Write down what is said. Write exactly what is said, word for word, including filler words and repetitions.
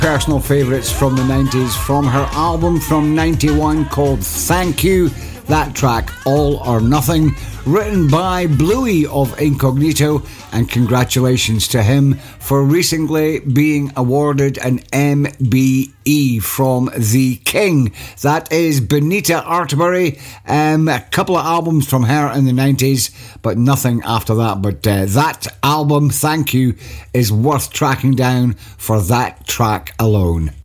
Personal favourites from the nineties from her album from ninety-one called Thank You. That track, All or Nothing, written by Bluey of Incognito, and congratulations to him for recently being awarded an M B E from the King. That is Benita Artebury. Um, a couple of albums from her in the nineties, but nothing after that. But uh, that album, Thank You, is worth tracking down for that track alone.